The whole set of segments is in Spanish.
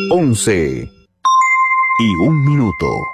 11:01.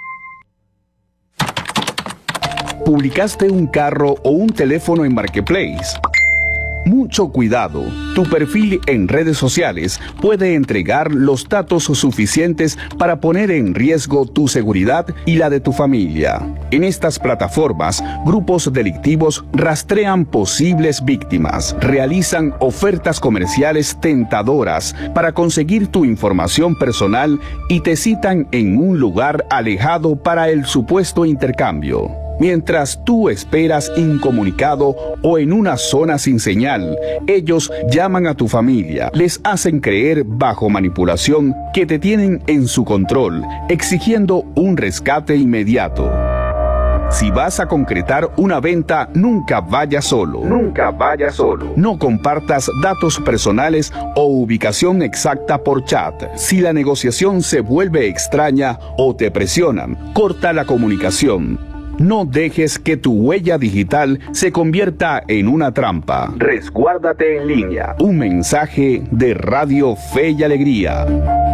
¿Publicaste un carro o un teléfono en Marketplace? Mucho cuidado, tu perfil en redes sociales puede entregar los datos suficientes para poner en riesgo tu seguridad y la de tu familia. En estas plataformas, grupos delictivos rastrean posibles víctimas, realizan ofertas comerciales tentadoras para conseguir tu información personal y te citan en un lugar alejado para el supuesto intercambio. Mientras tú esperas incomunicado o en una zona sin señal, ellos llaman a tu familia, les hacen creer bajo manipulación que te tienen en su control, exigiendo un rescate inmediato. Si vas a concretar una venta, nunca vayas solo. Nunca vayas solo. No compartas datos personales o ubicación exacta por chat. Si la negociación se vuelve extraña o te presionan, corta la comunicación. No dejes que tu huella digital se convierta en una trampa. Resguárdate en línea. Un mensaje de Radio Fe y Alegría.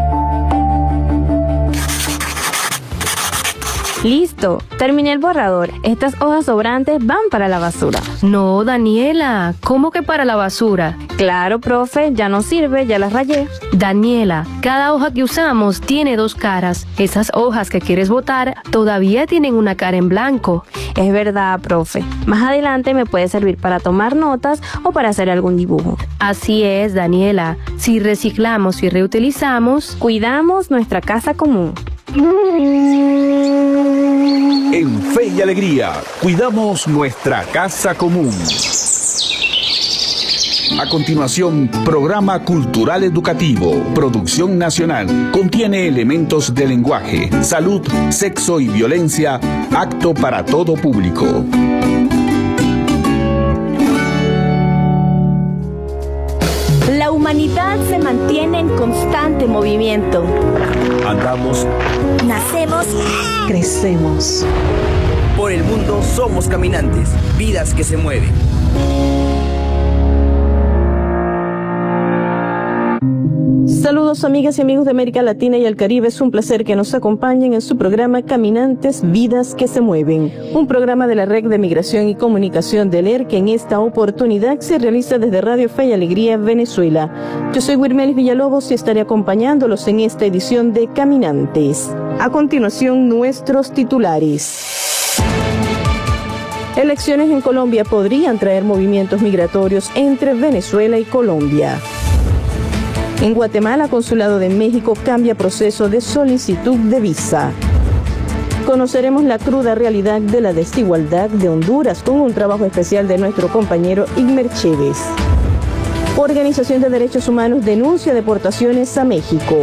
Listo, terminé el borrador. Estas hojas sobrantes van para la basura. No, Daniela, ¿cómo que para la basura? Claro, profe, ya no sirve, ya las rayé. Daniela, cada hoja que usamos tiene dos caras. Esas hojas que quieres botar todavía tienen una cara en blanco. Es verdad, profe. Más adelante me puede servir para tomar notas o para hacer algún dibujo. Así es, Daniela. Si reciclamos y reutilizamos, cuidamos nuestra casa común. En Fe y Alegría, cuidamos nuestra casa común. A continuación, programa cultural educativo, producción nacional, contiene elementos de lenguaje, salud, sexo y violencia, apto para todo público. La humanidad se mantiene en constante movimiento. Andamos, nacemos, crecemos. Por el mundo somos caminantes, vidas que se mueven. Saludos amigas y amigos de América Latina y el Caribe, es un placer que nos acompañen en su programa Caminantes, Vidas que se Mueven, un programa de la Red de Migración y Comunicación del ER que en esta oportunidad se realiza desde Radio Fe y Alegría, Venezuela. Yo soy Wirmelis Villalobos y estaré acompañándolos en esta edición de Caminantes. A continuación, nuestros titulares. Elecciones en Colombia podrían traer movimientos migratorios entre Venezuela y Colombia. En Guatemala, Consulado de México cambia proceso de solicitud de visa. Conoceremos la cruda realidad de la desigualdad de Honduras con un trabajo especial de nuestro compañero Igmer Chévez. Organización de Derechos Humanos denuncia deportaciones a México.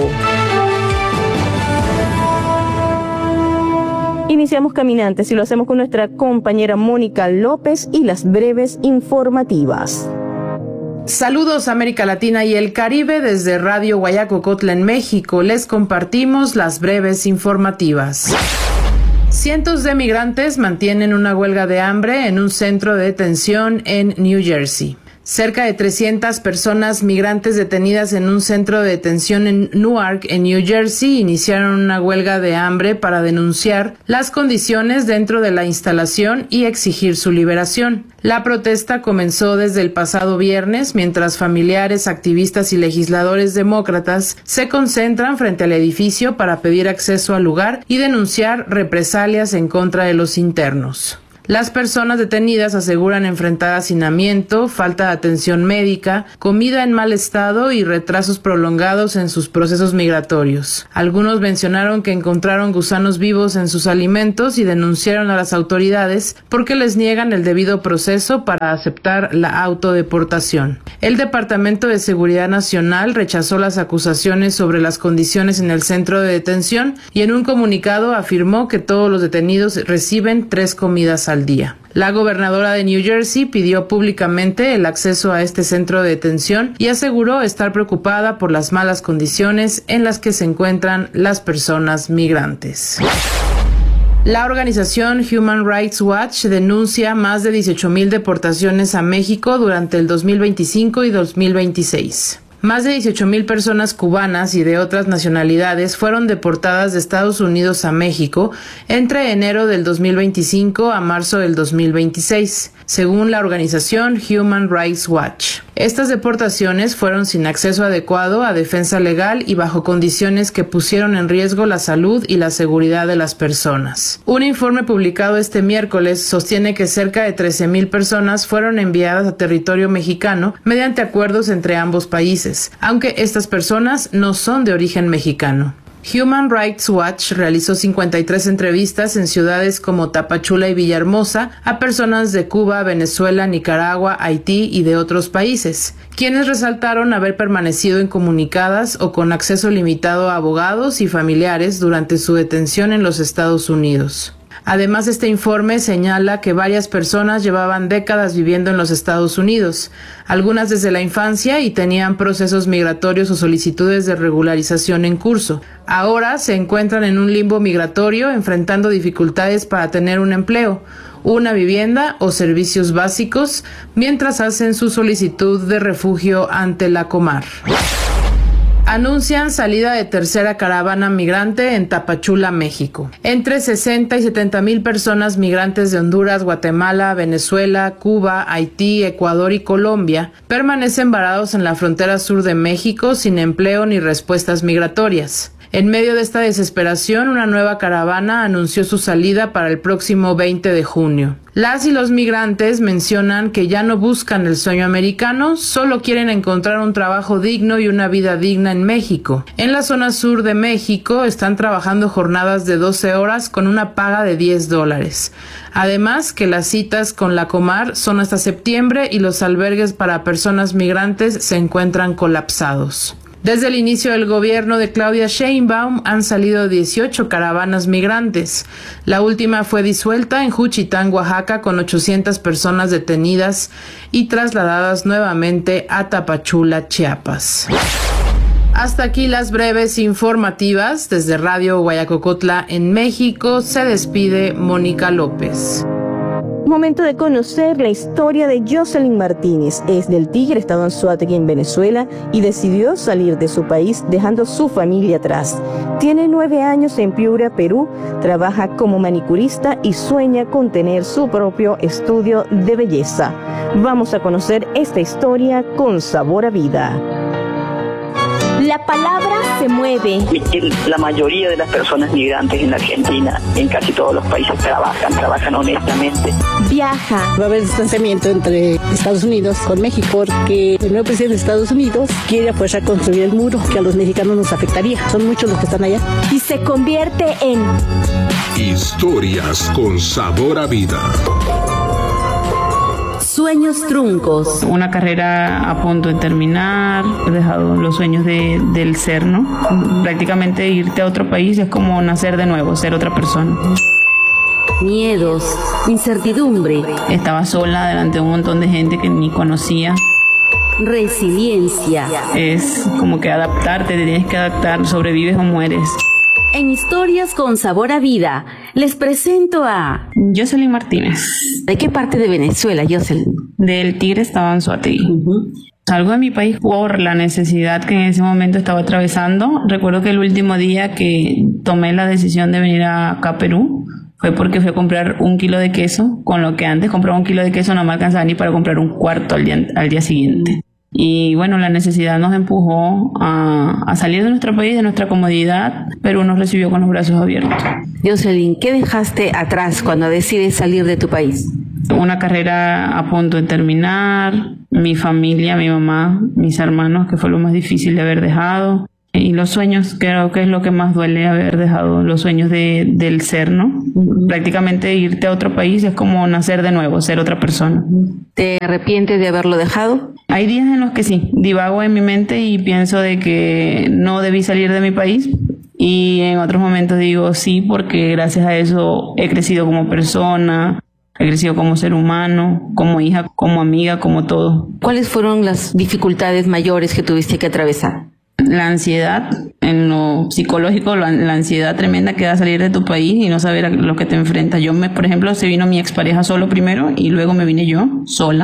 Iniciamos Caminantes y lo hacemos con nuestra compañera Mónica López y las breves informativas. Saludos América Latina y el Caribe desde Radio Guayacocotla en México. Les compartimos las breves informativas. Cientos de migrantes mantienen una huelga de hambre en un centro de detención en New Jersey. Cerca de 300 personas migrantes detenidas en un centro de detención en Newark, en New Jersey, iniciaron una huelga de hambre para denunciar las condiciones dentro de la instalación y exigir su liberación. La protesta comenzó desde el pasado viernes, mientras familiares, activistas y legisladores demócratas se concentran frente al edificio para pedir acceso al lugar y denunciar represalias en contra de los internos. Las personas detenidas aseguran enfrentar hacinamiento, falta de atención médica, comida en mal estado y retrasos prolongados en sus procesos migratorios. Algunos mencionaron que encontraron gusanos vivos en sus alimentos y denunciaron a las autoridades porque les niegan el debido proceso para aceptar la autodeportación. El Departamento de Seguridad Nacional rechazó las acusaciones sobre las condiciones en el centro de detención y en un comunicado afirmó que todos los detenidos reciben 3 comidas al día. La gobernadora de New Jersey pidió públicamente el acceso a este centro de detención y aseguró estar preocupada por las malas condiciones en las que se encuentran las personas migrantes. La organización Human Rights Watch denuncia más de 18,000 deportaciones a México durante el 2025 y 2026. Más de 18,000 personas cubanas y de otras nacionalidades fueron deportadas de Estados Unidos a México entre enero del 2025 a marzo del 2026, según la organización Human Rights Watch. Estas deportaciones fueron sin acceso adecuado a defensa legal y bajo condiciones que pusieron en riesgo la salud y la seguridad de las personas. Un informe publicado este miércoles sostiene que cerca de 13,000 personas fueron enviadas a territorio mexicano mediante acuerdos entre ambos países, aunque estas personas no son de origen mexicano. Human Rights Watch realizó 53 entrevistas en ciudades como Tapachula y Villahermosa a personas de Cuba, Venezuela, Nicaragua, Haití y de otros países, quienes resaltaron haber permanecido incomunicadas o con acceso limitado a abogados y familiares durante su detención en los Estados Unidos. Además, este informe señala que varias personas llevaban décadas viviendo en los Estados Unidos, algunas desde la infancia, y tenían procesos migratorios o solicitudes de regularización en curso. Ahora se encuentran en un limbo migratorio, enfrentando dificultades para tener un empleo, una vivienda o servicios básicos, mientras hacen su solicitud de refugio ante la Comar. Anuncian salida de tercera caravana migrante en Tapachula, México. Entre 60 y 70,000 personas migrantes de Honduras, Guatemala, Venezuela, Cuba, Haití, Ecuador y Colombia permanecen varados en la frontera sur de México sin empleo ni respuestas migratorias. En medio de esta desesperación, una nueva caravana anunció su salida para el próximo 20 de junio. Las y los migrantes mencionan que ya no buscan el sueño americano, solo quieren encontrar un trabajo digno y una vida digna en México. En la zona sur de México están trabajando jornadas de 12 horas con una paga de $10. Además, que las citas con la Comar son hasta septiembre y los albergues para personas migrantes se encuentran colapsados. Desde el inicio del gobierno de Claudia Sheinbaum han salido 18 caravanas migrantes. La última fue disuelta en Juchitán, Oaxaca, con 800 personas detenidas y trasladadas nuevamente a Tapachula, Chiapas. Hasta aquí las breves informativas. Desde Radio Guayacocotla en México se despide Mónica López. Momento de conocer la historia de Jocelyn Martínez. Es del Tigre, estado en Anzoátegui, en Venezuela, y decidió salir de su país dejando su familia atrás. Tiene 9 años en Piura, Perú, trabaja como manicurista y sueña con tener su propio estudio de belleza. Vamos a conocer esta historia con sabor a vida. La palabra se mueve. La mayoría de las personas migrantes en la Argentina, en casi todos los países, trabajan honestamente. Viaja. Va a haber distanciamiento entre Estados Unidos con México porque el nuevo presidente de Estados Unidos quiere a fuerza construir el muro que a los mexicanos nos afectaría. Son muchos los que están allá. Y se convierte en Historias con sabor a vida. Sueños truncos. Una carrera a punto de terminar, he dejado los sueños del ser, ¿no? Prácticamente irte a otro país es como nacer de nuevo, ser otra persona. Miedos, incertidumbre. Estaba sola delante de un montón de gente que ni conocía. Resiliencia. Es como que adaptarte, te tienes que adaptar, sobrevives o mueres. En Historias con sabor a vida, les presento a Jocelyn Martínez. ¿De qué parte de Venezuela, Jocelyn? Del Tigre, estado en Anzoátegui. Salgo de mi país por la necesidad que en ese momento estaba atravesando. Recuerdo que el último día que tomé la decisión de venir acá a Perú fue porque fui a comprar 1 kilo de queso, con lo que antes compraba 1 kilo de queso no me alcanzaba ni para comprar un cuarto al día siguiente. Y bueno, la necesidad nos empujó a salir de nuestro país, de nuestra comodidad, pero nos recibió con los brazos abiertos. Jocelyn, ¿qué dejaste atrás cuando decides salir de tu país? Una carrera a punto de terminar, mi familia, mi mamá, mis hermanos, que fue lo más difícil de haber dejado. Y los sueños, creo que es lo que más duele haber dejado, los sueños del ser, ¿no? Prácticamente irte a otro país es como nacer de nuevo, ser otra persona. ¿Te arrepientes de haberlo dejado? Hay días en los que sí, divago en mi mente y pienso de que no debí salir de mi país. Y en otros momentos digo sí, porque gracias a eso he crecido como persona, he crecido como ser humano, como hija, como amiga, como todo. ¿Cuáles fueron las dificultades mayores que tuviste que atravesar? La ansiedad, en lo psicológico, la ansiedad tremenda que da salir de tu país y no saber a lo que te enfrentas. Por ejemplo, se vino mi expareja solo primero y luego me vine yo sola.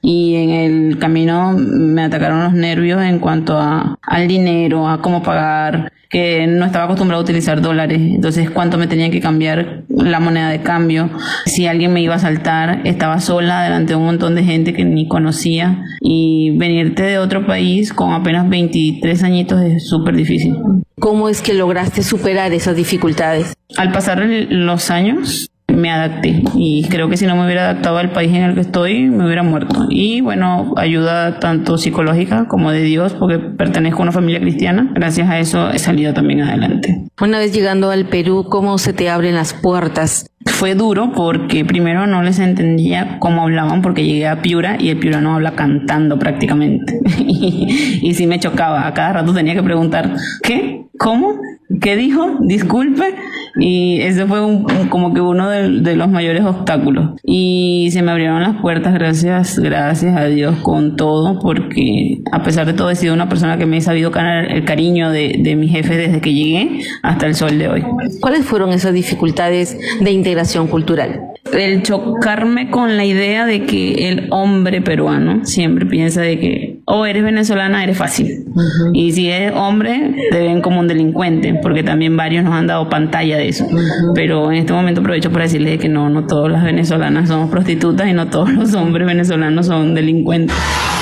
y en el camino me atacaron los nervios en cuanto al dinero, a cómo pagar, que no estaba acostumbrado a utilizar dólares, entonces cuánto me tenían que cambiar la moneda de cambio, si alguien me iba a asaltar, estaba sola delante de un montón de gente que ni conocía, y venirte de otro país con apenas 23 añitos es súper difícil. ¿Cómo es que lograste superar esas dificultades? Al pasar los años me adapté, y creo que si no me hubiera adaptado al país en el que estoy me hubiera muerto. Y bueno, ayuda tanto psicológica como de Dios, porque pertenezco a una familia cristiana. Gracias a eso he salido también adelante. Una vez llegando al Perú, ¿cómo se te abren las puertas? Fue duro porque primero no les entendía cómo hablaban, porque llegué a Piura y el piurano habla cantando prácticamente. y sí me chocaba, a cada rato tenía que preguntar, ¿qué? ¿Cómo? ¿Qué dijo? Disculpe. Y ese fue como que uno de los mayores obstáculos. Y se me abrieron las puertas, gracias a Dios, con todo, porque a pesar de todo he sido una persona que me he sabido ganar el cariño de mi jefe desde que llegué hasta el sol de hoy. ¿Cuáles fueron esas dificultades de integración cultural? El chocarme con la idea de que el hombre peruano siempre piensa de que eres venezolana, eres fácil. Uh-huh. Y si eres hombre, te ven como un delincuente, porque también varios nos han dado pantalla de eso. Uh-huh. Pero en este momento aprovecho para decirles que no todas las venezolanas somos prostitutas y no todos los hombres venezolanos son delincuentes.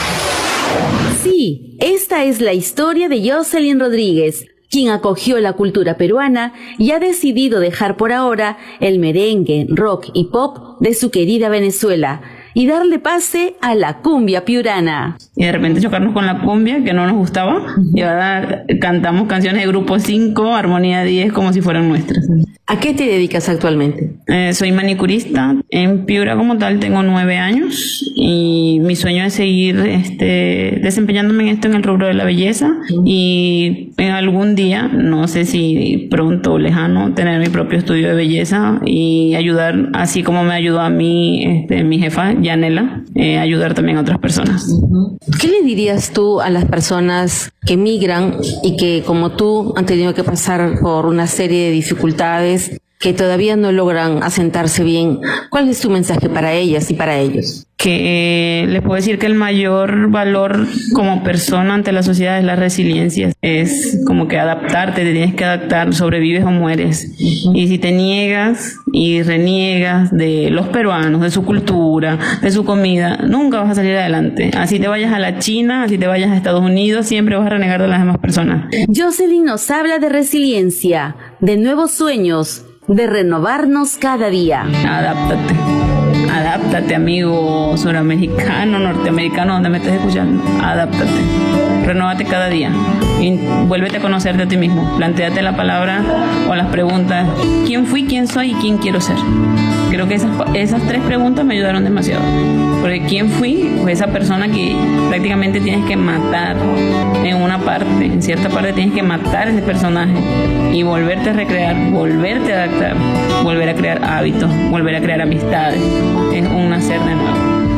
Sí, esta es la historia de Jocelyn Rodríguez, quien acogió la cultura peruana y ha decidido dejar por ahora el merengue, rock y pop de su querida Venezuela y darle pase a la cumbia piurana. Y de repente chocarnos con la cumbia, que no nos gustaba, y ahora cantamos canciones de Grupo 5, Armonía 10, como si fueran nuestras. ¿A qué te dedicas actualmente? Soy manicurista. En Piura como tal tengo 9 años y mi sueño es seguir desempeñándome en esto, en el rubro de la belleza, y en algún día, no sé si pronto o lejano, tener mi propio estudio de belleza y ayudar, así como me ayudó a mí mi jefa Yanela, ayudar también a otras personas. ¿Qué le dirías tú a las personas que migran y que, como tú, han tenido que pasar por una serie de dificultades, que todavía no logran asentarse bien? ¿Cuál es tu mensaje para ellas y para ellos? Que les puedo decir que el mayor valor como persona ante la sociedad es la resiliencia. Es como que adaptarte, te tienes que adaptar, sobrevives o mueres. Y si te niegas y reniegas de los peruanos, de su cultura, de su comida, nunca vas a salir adelante. Así te vayas a la China, así te vayas a Estados Unidos, siempre vas a renegar de las demás personas. Jocelyn nos habla de resiliencia, de nuevos sueños, de renovarnos cada día. Adáptate, amigo suramericano, norteamericano, donde me estés escuchando. Adáptate. Renóvate cada día y vuélvete a conocerte a ti mismo. Plantéate la palabra o las preguntas: ¿quién fui, quién soy y quién quiero ser? Creo que esas 3 preguntas me ayudaron demasiado. Porque ¿quién fui? Pues esa persona que prácticamente tienes que matar en una parte, en cierta parte tienes que matar a ese personaje y volverte a recrear, volverte a adaptar, volver a crear hábitos, volver a crear amistades. Es un nacer de nuevo.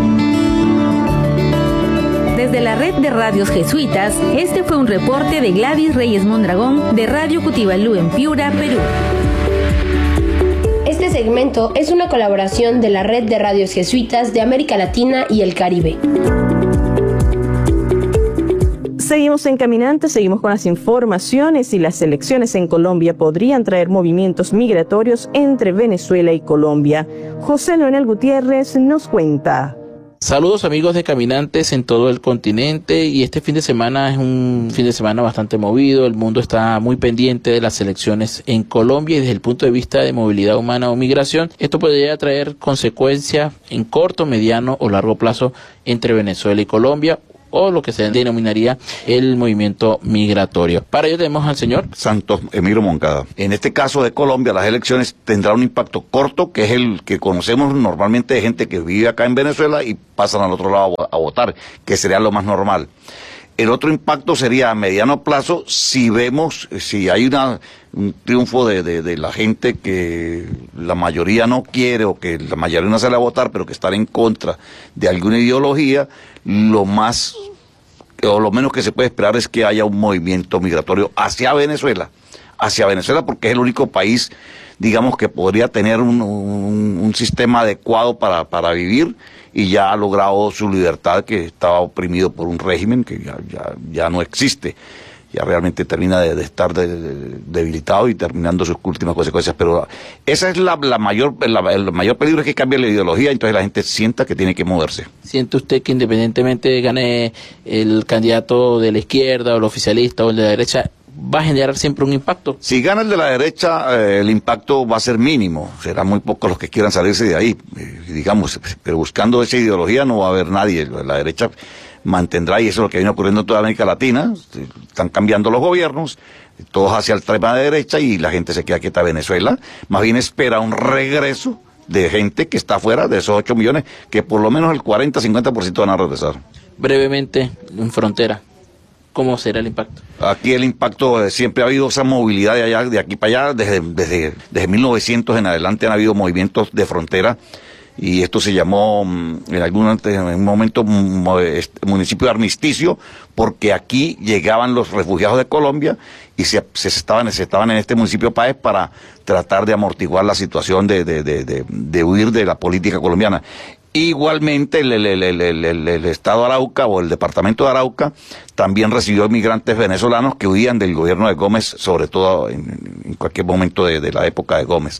Desde la red de radios jesuitas, este fue un reporte de Gladys Reyes Mondragón de Radio Cutibalú en Piura, Perú. Este segmento es una colaboración de la red de radios jesuitas de América Latina y el Caribe. Seguimos en Caminantes, seguimos con las informaciones, y las elecciones en Colombia podrían traer movimientos migratorios entre Venezuela y Colombia. José Leonel Gutiérrez nos cuenta. Saludos amigos de Caminantes en todo el continente, y este fin de semana es un fin de semana bastante movido. El mundo está muy pendiente de las elecciones en Colombia, y desde el punto de vista de movilidad humana o migración, esto podría traer consecuencias en corto, mediano o largo plazo entre Venezuela y Colombia, o lo que se denominaría el movimiento migratorio. Para ello tenemos al señor Santos Emilio Moncada. En este caso de Colombia, las elecciones tendrán un impacto corto, que es el que conocemos normalmente de gente que vive acá en Venezuela y pasan al otro lado a votar, que sería lo más normal. El otro impacto sería a mediano plazo, si hay un triunfo de la gente que la mayoría no quiere, o que la mayoría no sale a votar, pero que están en contra de alguna ideología. Lo más o lo menos que se puede esperar es que haya un movimiento migratorio hacia Venezuela, hacia Venezuela, porque es el único país, digamos, que podría tener un sistema adecuado para vivir, y ya ha logrado su libertad, que estaba oprimido por un régimen que ya no existe. Ya realmente termina de estar debilitado y terminando sus últimas consecuencias. Pero esa es el mayor peligro, es que cambie la ideología, entonces la gente sienta que tiene que moverse. ¿Siente usted que independientemente gane el candidato de la izquierda o el oficialista o el de la derecha, va a generar siempre un impacto? Si gana el de la derecha, el impacto va a ser mínimo. Serán muy pocos los que quieran salirse de ahí, digamos. Pero buscando esa ideología no va a haber nadie. La derecha mantendrá, y eso es lo que viene ocurriendo en toda América Latina. Están cambiando los gobiernos, todos hacia el extrema derecha, y la gente se queda quieta. Venezuela más bien espera un regreso de gente que está fuera de esos 8 millones, que por lo menos el 40-50% van a regresar. Brevemente, en frontera, ¿cómo será el impacto? Aquí el impacto, siempre ha habido esa movilidad de aquí para allá, desde 1900 en adelante han habido movimientos de frontera, y esto se llamó en un momento municipio de armisticio, porque aquí llegaban los refugiados de Colombia y se estaban en este municipio Páez para tratar de amortiguar la situación de huir de la política colombiana. Igualmente el estado de Arauca, o el departamento de Arauca, también recibió inmigrantes venezolanos que huían del gobierno de Gómez, sobre todo en cualquier momento de la época de Gómez.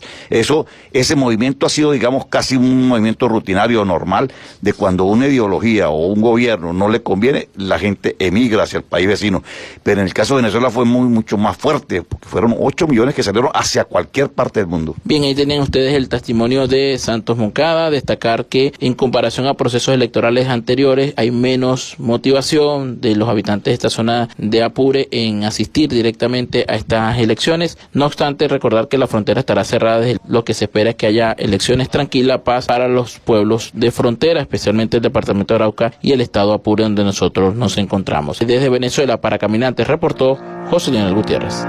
Ese movimiento ha sido, digamos, casi un movimiento rutinario, normal, de cuando una ideología o un gobierno no le conviene, la gente emigra hacia el país vecino. Pero en el caso de Venezuela fue mucho más fuerte, porque fueron 8 millones que salieron hacia cualquier parte del mundo. Bien, ahí tenían ustedes el testimonio de Santos Moncada. Destacar que en comparación a procesos electorales anteriores hay menos motivación de los habitantes de esta zona de Apure en asistir directamente a estas elecciones. No obstante, recordar que la frontera estará cerrada. Desde lo que se espera es que haya elecciones tranquilas, paz para los pueblos de frontera, especialmente el departamento de Arauca y el estado de Apure, donde nosotros nos encontramos. Desde Venezuela para Caminantes reportó José Leonel Gutiérrez.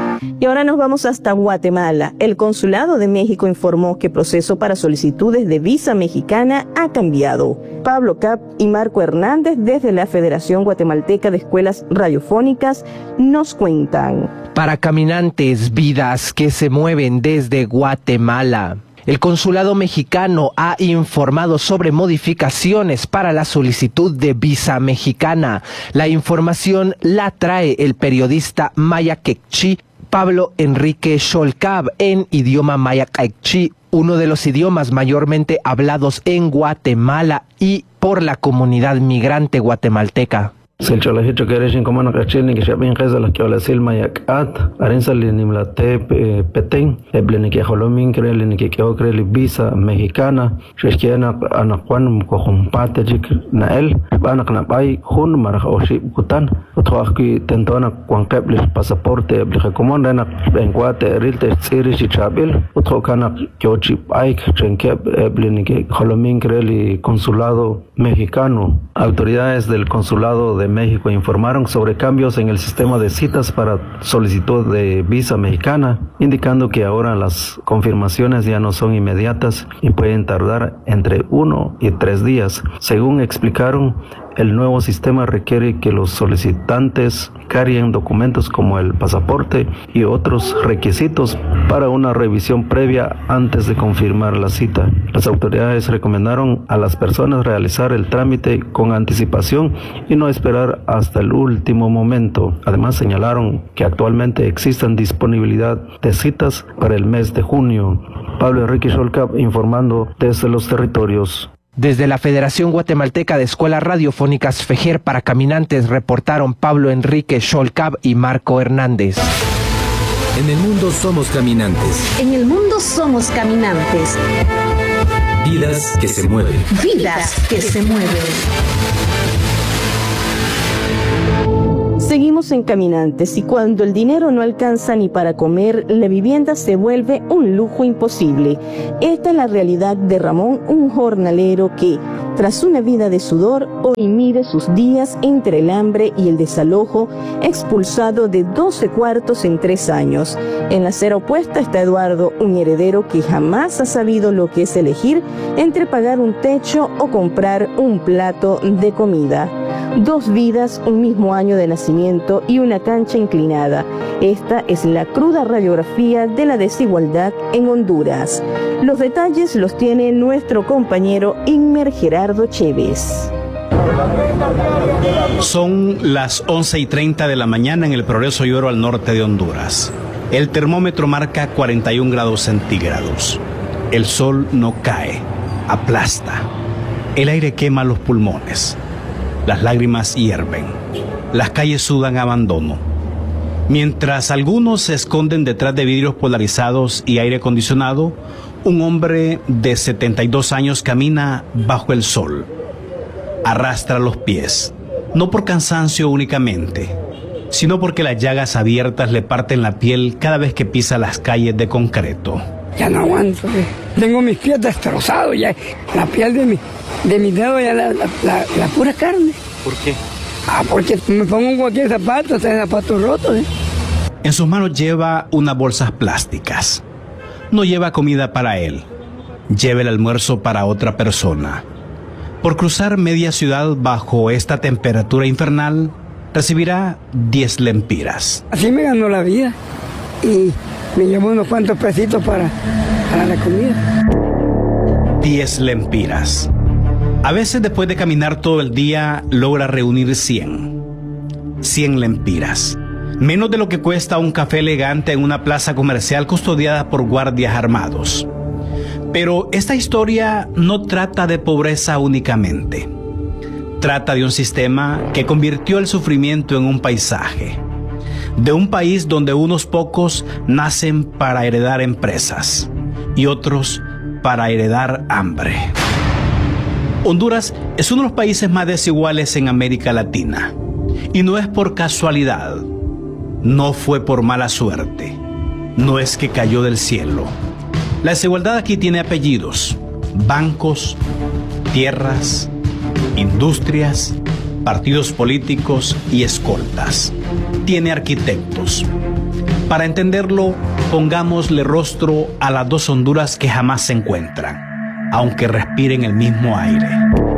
Y ahora nos vamos hasta Guatemala. El Consulado de México informó que el proceso para solicitudes de visa mexicana ha cambiado. Pablo Cap y Marco Hernández, desde la Federación Guatemalteca de Escuelas Radiofónicas, nos cuentan. Para Caminantes, vidas que se mueven desde Guatemala. El Consulado mexicano ha informado sobre modificaciones para la solicitud de visa mexicana. La información la trae el periodista maya quechí Pablo Enrique Xolcab en idioma maya quechí, uno de los idiomas mayormente hablados en Guatemala y por la comunidad migrante guatemalteca. Silcholajito Kereshin Comana Cachil, que Shabin Gezala Kiola Mayak At, Arinsal Nimlate Petén, Eblenike Holomin, Krelenike Kiokre, Visa Mexicana, Sheshkiana Anaquan Cojumpate Nael, Banaknapai, Hun Marajoshi Butan, Otoaki Tentona Quankeblish Pasaporte, Blijakomondana, Benguate, Rilte, Sirish Chabil, Otokana Kiochi Paik, Chenkeb, Eblenike Holomin, Kreli Consulado Mexicano. Autoridades del Consulado de México informaron sobre cambios en el sistema de citas para solicitud de visa mexicana, indicando que ahora las confirmaciones ya no son inmediatas y pueden tardar entre 1 y 3 días. Según explicaron, el nuevo sistema requiere que los solicitantes carguen documentos como el pasaporte y otros requisitos para una revisión previa antes de confirmar la cita. Las autoridades recomendaron a las personas realizar el trámite con anticipación y no esperar hasta el último momento. Además, señalaron que actualmente existen disponibilidad de citas para el mes de junio. Pablo Enrique Xolcab informando desde los territorios. Desde la Federación Guatemalteca de Escuelas Radiofónicas FEJER para Caminantes reportaron Pablo Enrique Xolcab y Marco Hernández. En el mundo somos caminantes. En el mundo somos caminantes. Vidas que se mueven. Vidas que se mueven. Seguimos en Caminantes, y cuando el dinero no alcanza ni para comer, la vivienda se vuelve un lujo imposible. Esta es la realidad de Ramón, un jornalero que, tras una vida de sudor, hoy mide sus días entre el hambre y el desalojo, expulsado de 12 cuartos en 3 años. En la acera opuesta está Eduardo, un heredero que jamás ha sabido lo que es elegir entre pagar un techo o comprar un plato de comida. 2 vidas, un mismo año de nacimiento y una cancha inclinada. Esta es la cruda radiografía de la desigualdad en Honduras. Los detalles los tiene nuestro compañero Inmer Gerardo Chévez. Son las 11:30 de la mañana en el Progreso y Oro al norte de Honduras. El termómetro marca 41 grados centígrados. El sol no cae, aplasta. El aire quema los pulmones. Las lágrimas hierven. Las calles sudan abandono. Mientras algunos se esconden detrás de vidrios polarizados y aire acondicionado, un hombre de 72 años camina bajo el sol. Arrastra los pies, no por cansancio únicamente, sino porque las llagas abiertas le parten la piel cada vez que pisa las calles de concreto. Ya no aguanto, tengo mis pies destrozados, ya la piel de mi dedo, ya la pura carne. ¿Por qué? Porque me pongo cualquier zapato, zapatos rotos. En sus manos lleva unas bolsas plásticas. No lleva comida para él, lleva el almuerzo para otra persona. Por cruzar media ciudad bajo esta temperatura infernal, recibirá 10 lempiras. Así me ganó la vida y me llevo unos cuantos pesitos para la comida. 10 lempiras. A veces después de caminar todo el día logra reunir 100 lempiras. Menos de lo que cuesta un café elegante en una plaza comercial custodiada por guardias armados. Pero esta historia no trata de pobreza únicamente. Trata de un sistema que convirtió el sufrimiento en un paisaje. De un país donde unos pocos nacen para heredar empresas y otros para heredar hambre. Honduras es uno de los países más desiguales en América Latina. Y no es por casualidad. No fue por mala suerte. No es que cayó del cielo. La desigualdad aquí tiene apellidos, bancos, tierras, industrias, partidos políticos y escoltas. Tiene arquitectos. Para entenderlo, pongámosle rostro a las 2 Honduras que jamás se encuentran, aunque respiren el mismo aire.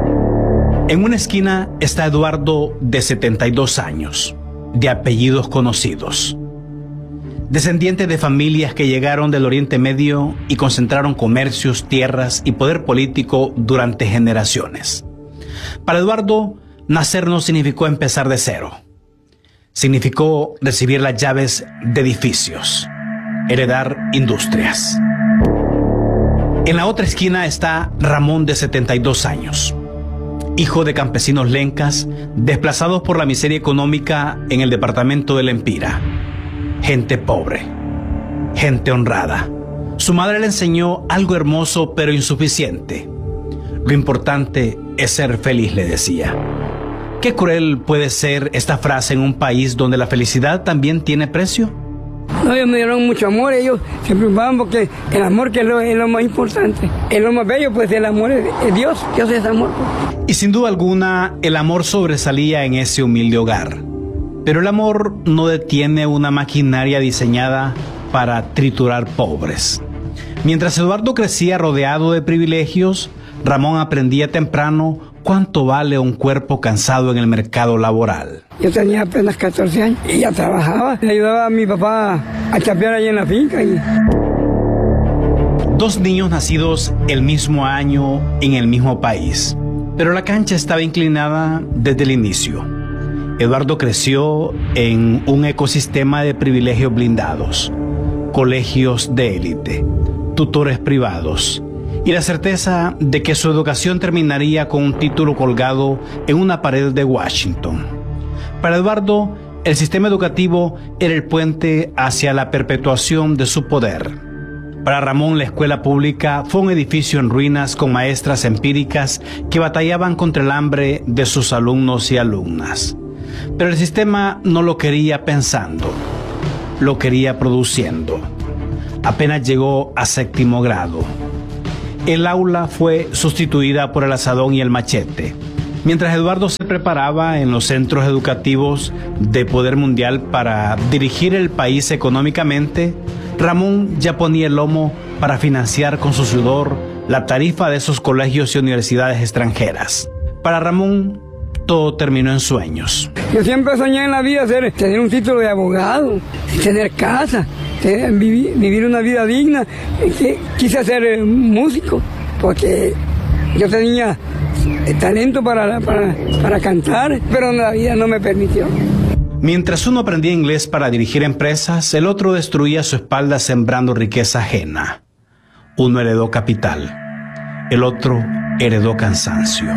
En una esquina está Eduardo, de 72 años, de apellidos conocidos. Descendiente de familias que llegaron del Oriente Medio y concentraron comercios, tierras y poder político durante generaciones. Para Eduardo, nacer no significó empezar de cero. Significó recibir las llaves de edificios, heredar industrias. En la otra esquina está Ramón, de 72 años, hijo de campesinos lencas, desplazados por la miseria económica en el departamento de Lempira. Gente pobre, gente honrada. Su madre le enseñó algo hermoso pero insuficiente. Lo importante es ser feliz, le decía. ¿Qué cruel puede ser esta frase en un país donde la felicidad también tiene precio? No, ellos me dieron mucho amor, ellos se preocupaban porque el amor que es lo más importante. Es lo más bello, pues el amor es Dios, Dios es amor. Y sin duda alguna, el amor sobresalía en ese humilde hogar. Pero el amor no detiene una maquinaria diseñada para triturar pobres. Mientras Eduardo crecía rodeado de privilegios, Ramón aprendía temprano cuánto vale un cuerpo cansado en el mercado laboral. Yo tenía apenas 14 años y ya trabajaba. Le ayudaba a mi papá a chapear ahí en la finca. 2 niños nacidos el mismo año en el mismo país. Pero la cancha estaba inclinada desde el inicio. Eduardo creció en un ecosistema de privilegios blindados, colegios de élite, tutores privados y la certeza de que su educación terminaría con un título colgado en una pared de Washington. Para Eduardo, el sistema educativo era el puente hacia la perpetuación de su poder. Para Ramón, la escuela pública fue un edificio en ruinas con maestras empíricas que batallaban contra el hambre de sus alumnos y alumnas. Pero el sistema no lo quería pensando, lo quería produciendo. Apenas llegó a 7º grado. El aula fue sustituida por el asadón y el machete. Mientras Eduardo se preparaba en los centros educativos de poder mundial para dirigir el país económicamente, Ramón ya ponía el lomo para financiar con su sudor la tarifa de esos colegios y universidades extranjeras. Para Ramón, todo terminó en sueños. Yo siempre soñé en la vida tener un título de abogado, tener casa, vivir una vida digna. Quise ser músico porque yo tenía talento para cantar, pero la vida no me permitió. Mientras uno aprendía inglés para dirigir empresas, el otro destruía su espalda sembrando riqueza ajena. Uno heredó capital, el otro heredó cansancio.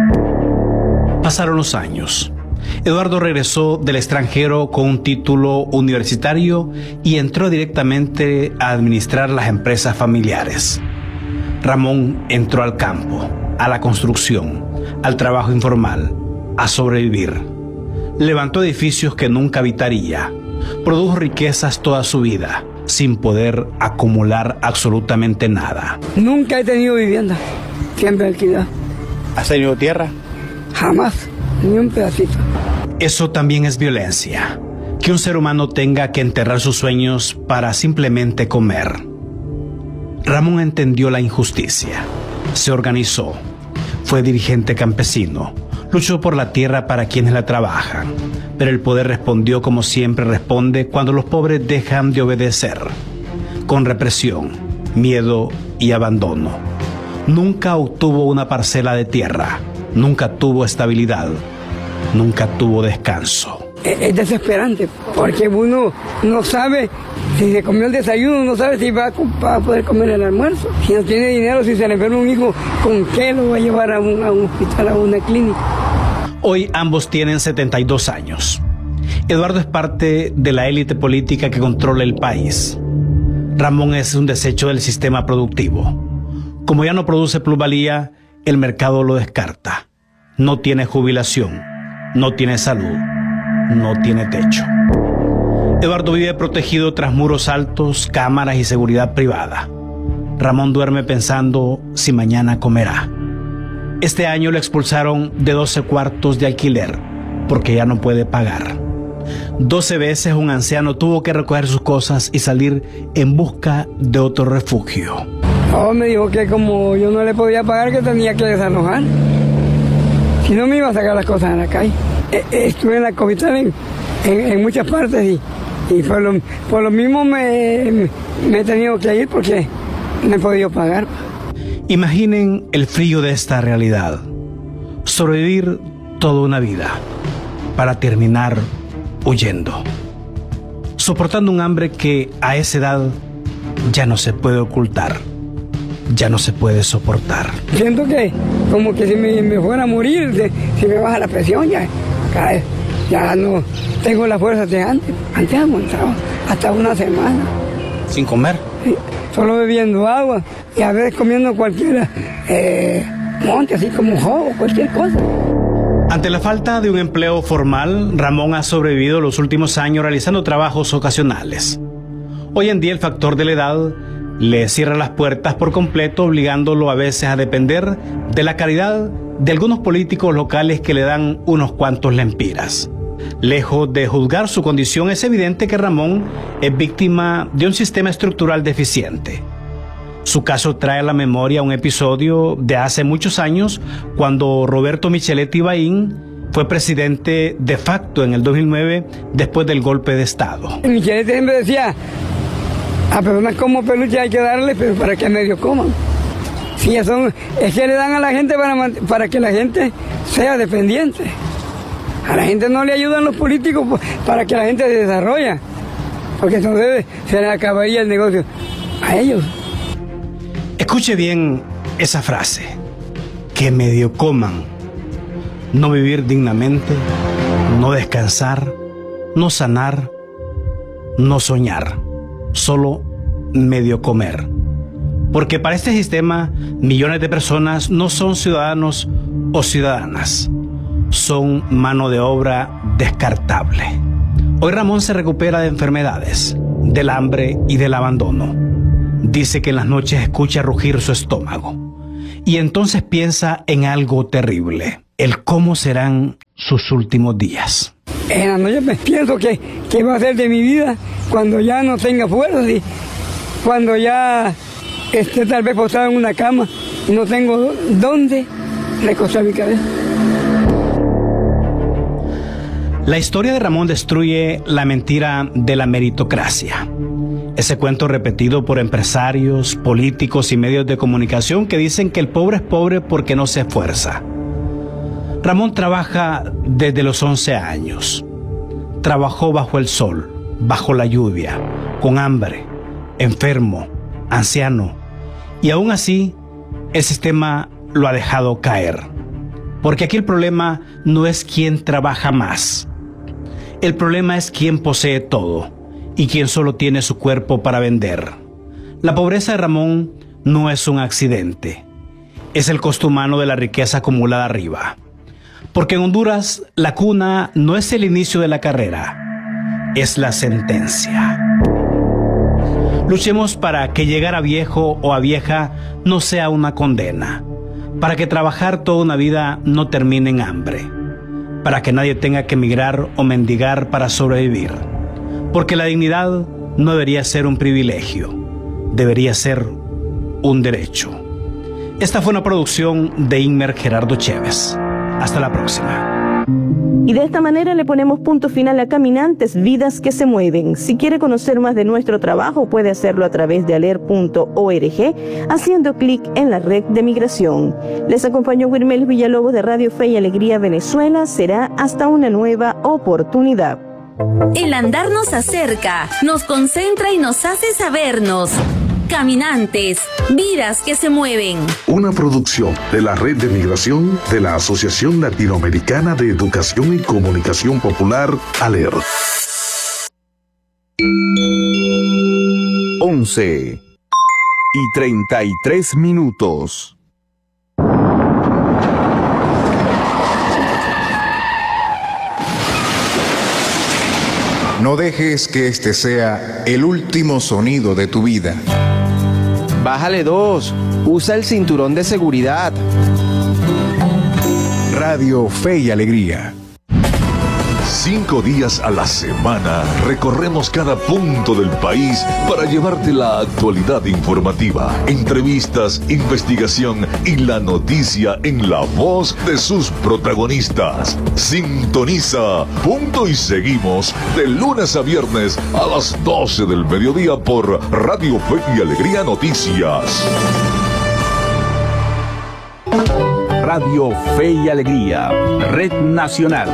Pasaron los años. Eduardo regresó del extranjero con un título universitario y entró directamente a administrar las empresas familiares. Ramón entró al campo, a la construcción, al trabajo informal, a sobrevivir. Levantó edificios que nunca habitaría. Produjo riquezas toda su vida, sin poder acumular absolutamente nada. Nunca he tenido vivienda, siempre alquilado. ¿Has tenido tierra? Jamás, ni un pedacito. Eso también es violencia, que un ser humano tenga que enterrar sus sueños para simplemente comer. Ramón entendió la injusticia, se organizó, fue dirigente campesino, luchó por la tierra para quienes la trabajan, pero el poder respondió como siempre responde cuando los pobres dejan de obedecer, con represión, miedo y abandono. Nunca obtuvo una parcela de tierra, nunca tuvo estabilidad, nunca tuvo descanso. Es desesperante, porque uno no sabe si se comió el desayuno, no sabe si va a poder comer el almuerzo. Si no tiene dinero, si se le enferma un hijo, ¿con qué lo va a llevar a un hospital, a una clínica? Hoy ambos tienen 72 años. Eduardo es parte de la élite política que controla el país. Ramón es un desecho del sistema productivo. Como ya no produce plusvalía, el mercado lo descarta. No tiene jubilación, no tiene salud, no tiene techo. Eduardo vive protegido tras muros altos, cámaras y seguridad privada. Ramón duerme pensando si mañana comerá. Este año lo expulsaron de 12 cuartos de alquiler porque ya no puede pagar. 12 veces un anciano tuvo que recoger sus cosas y salir en busca de otro refugio. No, me dijo que como yo no le podía pagar, que tenía que desalojar. Si no, me iba a sacar las cosas en la calle. Estuve en la capital en muchas partes y por lo mismo me he tenido que ir porque no he podido pagar. Imaginen el frío de esta realidad. Sobrevivir toda una vida para terminar huyendo. Soportando un hambre que a esa edad ya no se puede ocultar. Ya no se puede soportar. Siento que como que si me fuera a morir, si me baja la presión, ya no tengo la fuerza de antes. Antes aguantaba hasta una semana. ¿Sin comer? Sí, solo bebiendo agua y a veces comiendo cualquier monte, así como jugo, cualquier cosa. Ante la falta de un empleo formal, Ramón ha sobrevivido los últimos años realizando trabajos ocasionales. Hoy en día el factor de la edad le cierra las puertas por completo, obligándolo a veces a depender de la caridad de algunos políticos locales que le dan unos cuantos lempiras. Lejos de juzgar su condición, es evidente que Ramón es víctima de un sistema estructural deficiente. Su caso trae a la memoria un episodio de hace muchos años, cuando Roberto Micheletti Baín fue presidente de facto en el 2009, después del golpe de Estado. Micheletti siempre decía: a personas como peluche hay que darle, pero para que medio coman. Sí, es que le dan a la gente para que la gente sea dependiente. A la gente no le ayudan los políticos para que la gente se desarrolle, porque entonces se les acabaría el negocio a ellos. Escuche bien esa frase: que medio coman. No vivir dignamente, no descansar, no sanar, no soñar. Solo medio comer. Porque para este sistema, millones de personas no son ciudadanos o ciudadanas. Son mano de obra descartable. Hoy Ramón se recupera de enfermedades, del hambre y del abandono. Dice que en las noches escucha rugir su estómago. Y entonces piensa en algo terrible: el cómo serán sus últimos días. En la noche me pienso que va a ser de mi vida cuando ya no tenga fuerzas y cuando ya esté tal vez postrado en una cama y no tengo dónde recostar mi cabeza. La historia de Ramón destruye la mentira de la meritocracia. Ese cuento repetido por empresarios, políticos y medios de comunicación que dicen que el pobre es pobre porque no se esfuerza. Ramón trabaja desde los 11 años. Trabajó bajo el sol, bajo la lluvia, con hambre, enfermo, anciano. Y aún así, el sistema lo ha dejado caer. Porque aquí el problema no es quién trabaja más. El problema es quién posee todo y quién solo tiene su cuerpo para vender. La pobreza de Ramón no es un accidente. Es el costo humano de la riqueza acumulada arriba. Porque en Honduras la cuna no es el inicio de la carrera, es la sentencia. Luchemos para que llegar a viejo o a vieja no sea una condena, para que trabajar toda una vida no termine en hambre, para que nadie tenga que emigrar o mendigar para sobrevivir, porque la dignidad no debería ser un privilegio, debería ser un derecho. Esta fue una producción de Inmer Gerardo Chévez. Hasta la próxima. Y de esta manera le ponemos punto final a Caminantes, Vidas que se Mueven. Si quiere conocer más de nuestro trabajo, puede hacerlo a través de aler.org, haciendo clic en la red de migración. Les acompañó Wilmer Villalobos de Radio Fe y Alegría Venezuela. Será hasta una nueva oportunidad. El andar nos acerca, nos concentra y nos hace sabernos. Caminantes, vidas que se mueven. Una producción de la Red de Migración de la Asociación Latinoamericana de Educación y Comunicación Popular, ALER. 11:33. No dejes que este sea el último sonido de tu vida. Bájale 2. Usa el cinturón de seguridad. Radio Fe y Alegría. 5 días a la semana recorremos cada punto del país para llevarte la actualidad informativa, entrevistas, investigación y la noticia en la voz de sus protagonistas. Sintoniza Punto y Seguimos de lunes a viernes a las 12 del mediodía por Radio Fe y Alegría Noticias. Radio Fe y Alegría, Red Nacional.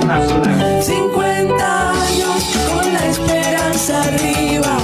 50 años con la esperanza arriba.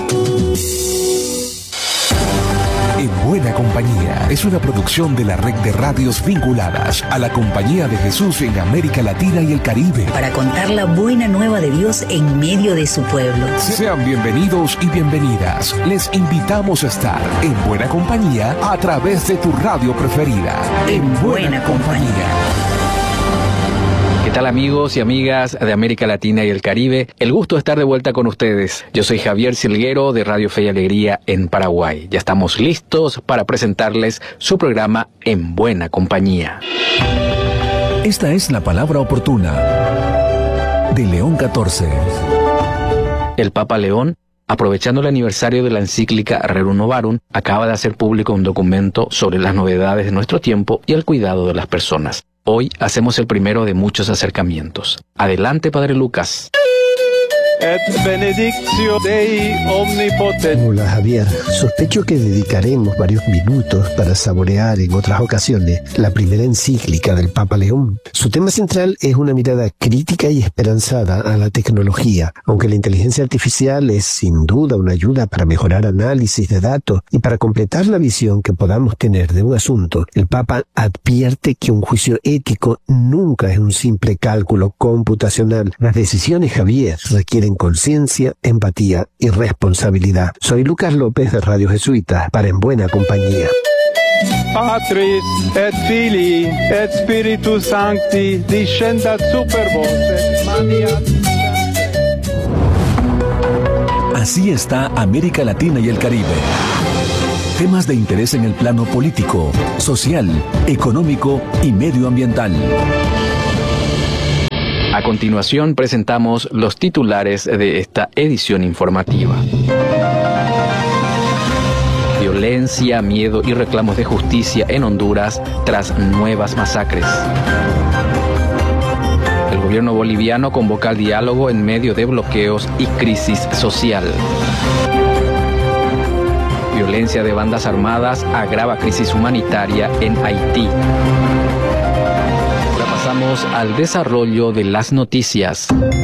En Buena Compañía es una producción de la red de radios vinculadas a la Compañía de Jesús en América Latina y el Caribe. Para contar la buena nueva de Dios en medio de su pueblo. Sean bienvenidos y bienvenidas. Les invitamos a estar en Buena Compañía a través de tu radio preferida. En Buena Compañía. ¿Qué tal, amigos y amigas de América Latina y el Caribe? El gusto de estar de vuelta con ustedes. Yo soy Javier Silguero de Radio Fe y Alegría en Paraguay. Ya estamos listos para presentarles su programa En Buena Compañía. Esta es la palabra oportuna de León XIV. El Papa León, aprovechando el aniversario de la encíclica Rerum Novarum, acaba de hacer público un documento sobre las novedades de nuestro tiempo y el cuidado de las personas. Hoy hacemos el primero de muchos acercamientos. Adelante, Padre Lucas. Et benedictio Dei omnipotens. Hola, Javier. Sospecho que dedicaremos varios minutos para saborear en otras ocasiones la primera encíclica del Papa León. Su tema central es una mirada crítica y esperanzada a la tecnología, aunque la inteligencia artificial es sin duda una ayuda para mejorar análisis de datos y para completar la visión que podamos tener de un asunto. El Papa advierte que un juicio ético nunca es un simple cálculo computacional. Las decisiones, Javier, requieren conciencia, empatía y responsabilidad. Soy Lucas López de Radio Jesuita para En Buena Compañía. Patris et Filii et Spiritus Sancti descendat super vos. Así está América Latina y el Caribe. Temas de interés en el plano político, social, económico y medioambiental. A continuación presentamos los titulares de esta edición informativa. Violencia, miedo y reclamos de justicia en Honduras tras nuevas masacres. El gobierno boliviano convoca al diálogo en medio de bloqueos y crisis social. Violencia de bandas armadas agrava crisis humanitaria en Haití. Ahora pasamos al desarrollo de las noticias.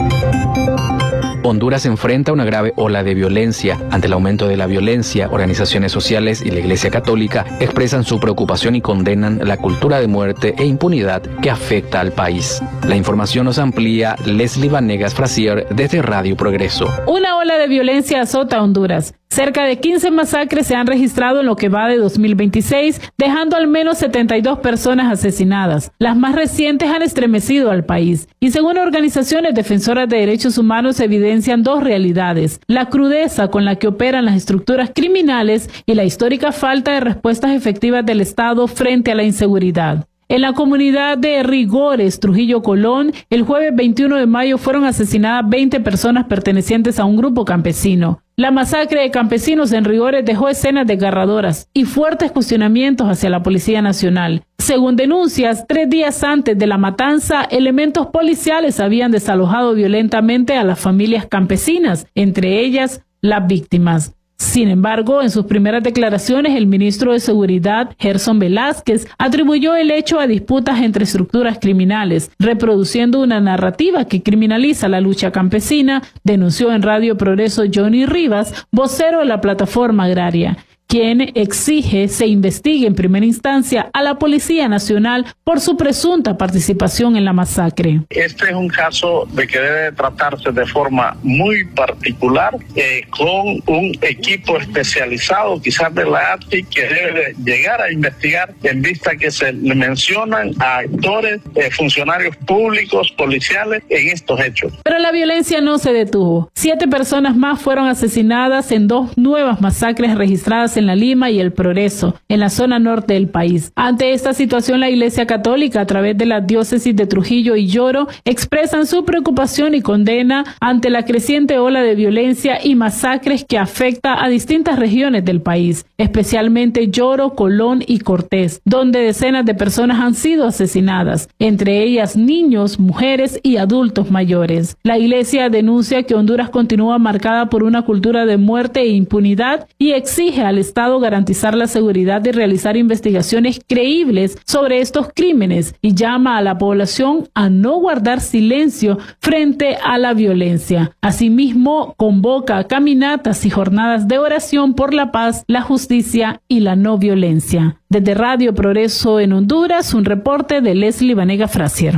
Honduras enfrenta una grave ola de violencia. Ante el aumento de la violencia, organizaciones sociales y la Iglesia Católica expresan su preocupación y condenan la cultura de muerte e impunidad que afecta al país. La información nos amplía Leslie Vanegas Frasier desde Radio Progreso. Una ola de violencia azota a Honduras. Cerca de 15 masacres se han registrado en lo que va de 2026, dejando al menos 72 personas asesinadas. Las más recientes han estremecido al país y según organizaciones defensoras de derechos humanos evidencian dos realidades: la crudeza con la que operan las estructuras criminales y la histórica falta de respuestas efectivas del Estado frente a la inseguridad. En la comunidad de Rigores, Trujillo Colón, el jueves 21 de mayo fueron asesinadas 20 personas pertenecientes a un grupo campesino. La masacre de campesinos en Rigores dejó escenas desgarradoras y fuertes cuestionamientos hacia la Policía Nacional. Según denuncias, 3 días antes de la matanza, elementos policiales habían desalojado violentamente a las familias campesinas, entre ellas las víctimas. Sin embargo, en sus primeras declaraciones, el ministro de Seguridad, Gerson Velázquez, atribuyó el hecho a disputas entre estructuras criminales, reproduciendo una narrativa que criminaliza la lucha campesina, denunció en Radio Progreso Johnny Rivas, vocero de la plataforma agraria, quien exige se investigue en primera instancia a la Policía Nacional por su presunta participación en la masacre. Este es un caso de que debe tratarse de forma muy particular, con un equipo especializado, quizás de la ATI, que debe llegar a investigar en vista que se le mencionan a actores, funcionarios públicos, policiales en estos hechos. Pero la violencia no se detuvo. 7 personas más fueron asesinadas en 2 nuevas masacres registradas en La Lima y El Progreso, en la zona norte del país. Ante esta situación, la Iglesia Católica, a través de las diócesis de Trujillo y Lloro, expresan su preocupación y condena ante la creciente ola de violencia y masacres que afecta a distintas regiones del país, especialmente Lloro, Colón y Cortés, donde decenas de personas han sido asesinadas, entre ellas niños, mujeres y adultos mayores. La Iglesia denuncia que Honduras continúa marcada por una cultura de muerte e impunidad y exige al Estado garantizar la seguridad y realizar investigaciones creíbles sobre estos crímenes y llama a la población a no guardar silencio frente a la violencia. Asimismo, convoca caminatas y jornadas de oración por la paz, la justicia y la no violencia. Desde Radio Progreso en Honduras, un reporte de Leslie Vanegas Frasier.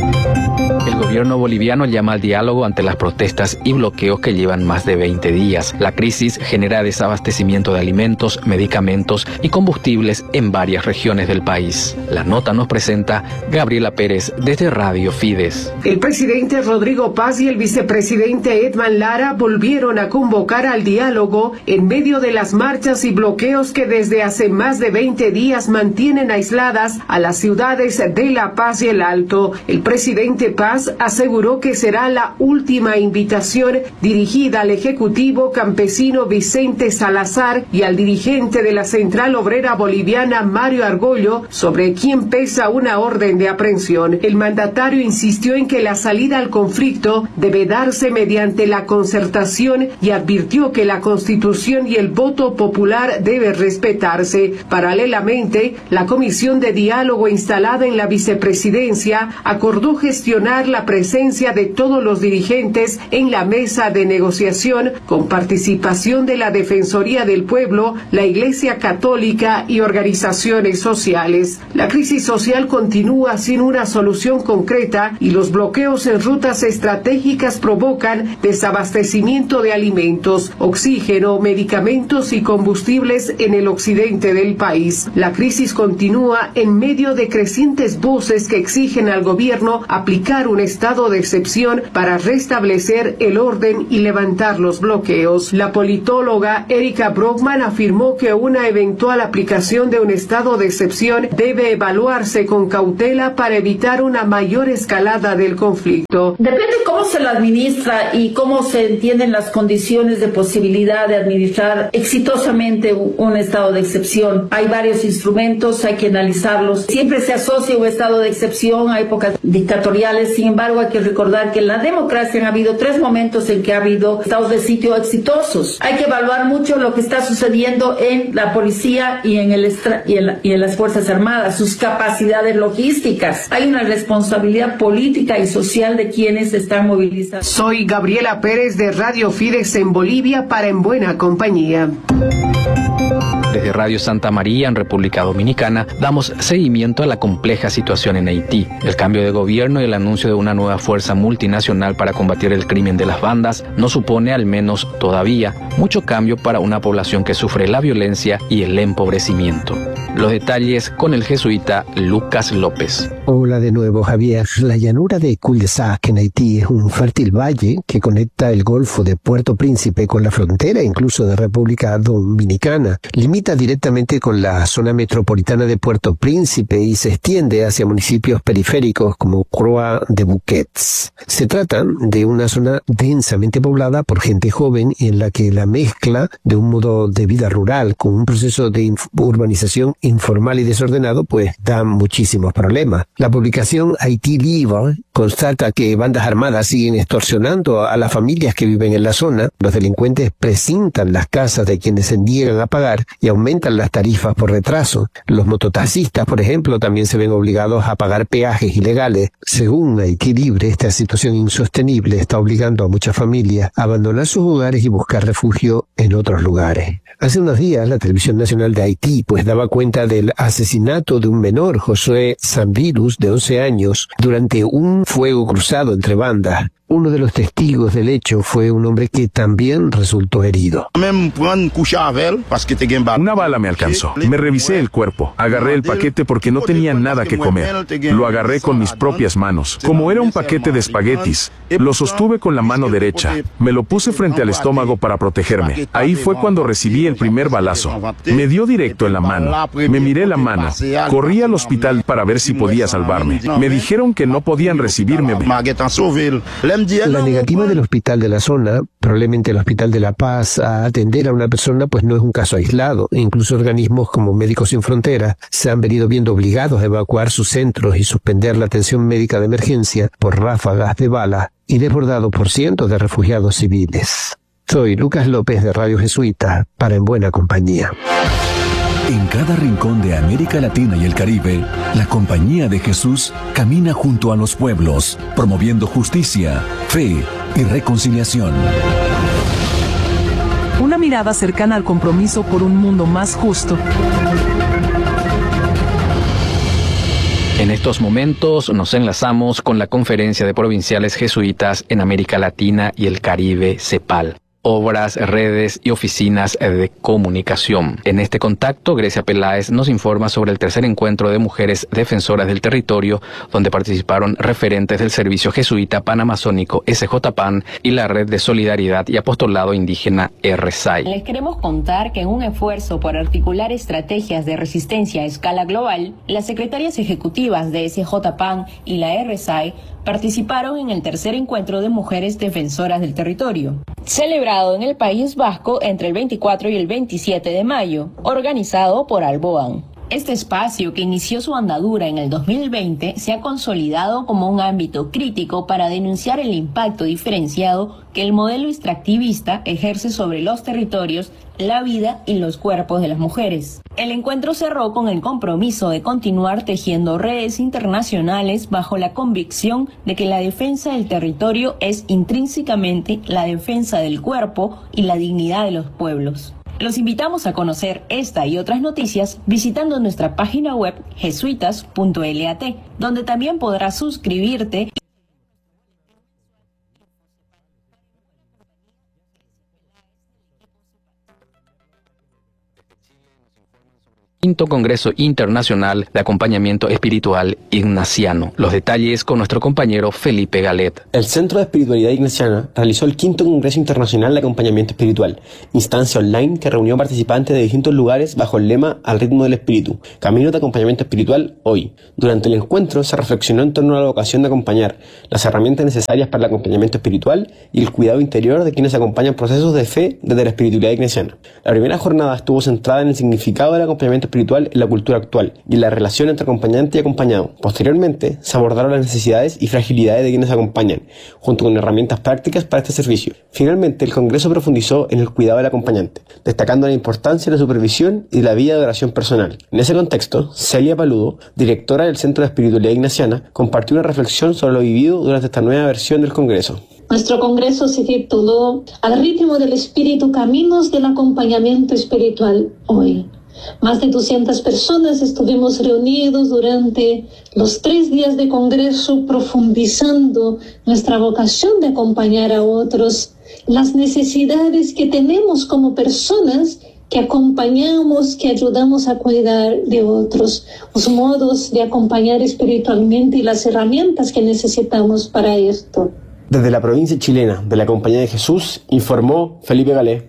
El gobierno boliviano llama al diálogo ante las protestas y bloqueos que llevan más de 20 días. La crisis genera desabastecimiento de alimentos, medicamentos y combustibles en varias regiones del país. La nota nos presenta Gabriela Pérez desde Radio Fides. El presidente Rodrigo Paz y el vicepresidente Edman Lara volvieron a convocar al diálogo en medio de las marchas y bloqueos que desde hace más de 20 días mantienen aisladas a las ciudades de La Paz y El Alto. El presidente Paz aseguró que será la última invitación dirigida al ejecutivo campesino Vicente Salazar y al dirigente de la Central Obrera Boliviana Mario Argollo, sobre quien pesa una orden de aprehensión. El mandatario insistió en que la salida al conflicto debe darse mediante la concertación y advirtió que la Constitución y el voto popular debe respetarse. Paralelamente, la comisión de diálogo instalada en la vicepresidencia acordó gestionar la presencia de todos los dirigentes en la mesa de negociación con participación de la Defensoría del Pueblo, la Iglesia Católica y organizaciones sociales. La crisis social continúa sin una solución concreta y los bloqueos en rutas estratégicas provocan desabastecimiento de alimentos, oxígeno, medicamentos y combustibles en el occidente del país. La crisis continúa en medio de crecientes voces que exigen al gobierno aplicar un estado de excepción para restablecer el orden y levantar los bloqueos. La politóloga Erika Brockman afirmó que una eventual aplicación de un estado de excepción debe evaluarse con cautela para evitar una mayor escalada del conflicto. Depende cómo se lo administra y cómo se entienden las condiciones de posibilidad de administrar exitosamente un estado de excepción. Hay varios instrumentos, hay que analizarlos. Siempre se asocia un estado de excepción a épocas dictatoriales, sin embargo hay que recordar que en la democracia han habido 3 momentos en que ha habido estados de sitio exitosos. Hay que evaluar mucho lo que está sucediendo en la policía y en las Fuerzas Armadas, sus capacidades logísticas. Hay una responsabilidad política y social de quienes están movilizados. Soy Gabriela Pérez de Radio Fides en Bolivia para En Buena Compañía. Desde Radio Santa María en República Dominicana damos seguimiento a la compleja situación en Haití. El cambio de gobierno y el anuncio de una nueva fuerza multinacional para combatir el crimen de las bandas no supone, al menos todavía, mucho cambio para una población que sufre la violencia y el empobrecimiento. Los detalles con el jesuita Lucas López. Hola de nuevo, Javier. La llanura de Cul-de-Sac en Haití es un fértil valle que conecta el Golfo de Puerto Príncipe con la frontera incluso de República Dominicana. Limita directamente con la zona metropolitana de Puerto Príncipe y se extiende hacia municipios periféricos como Croix de Bouquets. Se trata de una zona densamente poblada por gente joven en la que la mezcla de un modo de vida rural con un proceso de urbanización informal y desordenado pues da muchísimos problemas. La publicación Haití Libre constata que bandas armadas siguen extorsionando a las familias que viven en la zona. Los delincuentes precintan las casas de quienes se niegan a pagar y aumentan las tarifas por retraso. Los mototaxistas, por ejemplo, también se ven obligados a pagar peajes ilegales. Según Haití Libre, esta situación insostenible está obligando a muchas familias a abandonar sus hogares y buscar refugio en otros lugares. Hace unos días, la Televisión Nacional de Haití pues daba cuenta del asesinato de un menor, Josué Samvirus, de 11 años, durante un fuego cruzado entre bandas. Uno de los testigos del hecho fue un hombre que también resultó herido. Una bala me alcanzó. Me revisé el cuerpo. Agarré el paquete porque no tenía nada que comer. Lo agarré con mis propias manos. Como era un paquete de espaguetis, lo sostuve con la mano derecha. Me lo puse frente al estómago para protegerme. Ahí fue cuando recibí el primer balazo. Me dio directo en la mano. Me miré la mano. Corrí al hospital para ver si podía salvarme. Me dijeron que no podían recibirme. La negativa del hospital de la zona, probablemente el Hospital de La Paz, a atender a una persona pues no es un caso aislado. Incluso organismos como Médicos Sin Fronteras se han venido viendo obligados a evacuar sus centros y suspender la atención médica de emergencia por ráfagas de bala y desbordados por cientos de refugiados civiles. Soy Lucas López de Radio Jesuita para En Buena Compañía. En cada rincón de América Latina y el Caribe, la Compañía de Jesús camina junto a los pueblos, promoviendo justicia, fe y reconciliación. Una mirada cercana al compromiso por un mundo más justo. En estos momentos nos enlazamos con la Conferencia de Provinciales Jesuitas en América Latina y el Caribe, CEPAL. Obras, redes y oficinas de comunicación. En este contacto, Grecia Peláez nos informa sobre el tercer encuentro de mujeres defensoras del territorio, donde participaron referentes del Servicio Jesuita Panamazónico SJPAN y la Red de Solidaridad y Apostolado Indígena RSAI. Les queremos contar que en un esfuerzo por articular estrategias de resistencia a escala global, las secretarias ejecutivas de SJPAN y la RSAI participaron en el tercer encuentro de mujeres defensoras del territorio, celebrado en el País Vasco entre el 24 y el 27 de mayo, organizado por Alboan. Este espacio, que inició su andadura en el 2020, se ha consolidado como un ámbito crítico para denunciar el impacto diferenciado que el modelo extractivista ejerce sobre los territorios, la vida y los cuerpos de las mujeres. El encuentro cerró con el compromiso de continuar tejiendo redes internacionales bajo la convicción de que la defensa del territorio es intrínsecamente la defensa del cuerpo y la dignidad de los pueblos. Los invitamos a conocer esta y otras noticias visitando nuestra página web jesuitas.lat, donde también podrás suscribirte. Quinto Congreso Internacional de Acompañamiento Espiritual Ignaciano. Los detalles con nuestro compañero Felipe Galet. El Centro de Espiritualidad Ignaciana realizó el Quinto Congreso Internacional de Acompañamiento Espiritual, instancia online que reunió participantes de distintos lugares bajo el lema Al ritmo del espíritu, camino de acompañamiento espiritual hoy. Durante el encuentro se reflexionó en torno a la vocación de acompañar, las herramientas necesarias para el acompañamiento espiritual y el cuidado interior de quienes acompañan procesos de fe desde la espiritualidad ignaciana. La primera jornada estuvo centrada en el significado del acompañamiento espiritual espiritual en la cultura actual y la relación entre acompañante y acompañado. Posteriormente, se abordaron las necesidades y fragilidades de quienes acompañan, junto con herramientas prácticas para este servicio. Finalmente, el Congreso profundizó en el cuidado del acompañante, destacando la importancia de la supervisión y de la vida de oración personal. En ese contexto, Celia Paludo, directora del Centro de Espiritualidad Ignaciana, compartió una reflexión sobre lo vivido durante esta nueva versión del Congreso. Nuestro congreso se tituló Al ritmo del espíritu, caminos del acompañamiento espiritual hoy. Más de 200 personas estuvimos reunidos durante los 3 días de congreso profundizando nuestra vocación de acompañar a otros, las necesidades que tenemos como personas que acompañamos, que ayudamos a cuidar de otros, los modos de acompañar espiritualmente y las herramientas que necesitamos para esto. Desde la provincia chilena de la Compañía de Jesús, informó Felipe Galé.